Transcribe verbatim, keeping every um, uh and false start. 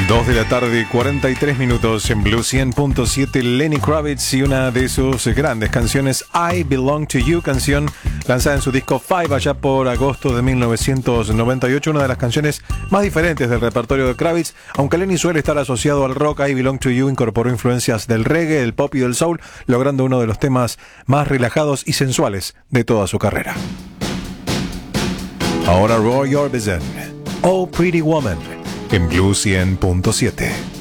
dos de la tarde, cuarenta y tres minutos en Blue cien punto siete. Lenny Kravitz y una de sus grandes canciones, I Belong to You, canción lanzada en su disco Five allá por agosto de mil novecientos noventa y ocho, una de las canciones más diferentes del repertorio de Kravitz. Aunque Lenny suele estar asociado al rock, I Belong to You incorporó influencias del reggae, el pop y del soul, logrando uno de los temas más relajados y sensuales de toda su carrera. Ahora Roy Orbison, Oh Pretty Woman, en Blue cien punto siete.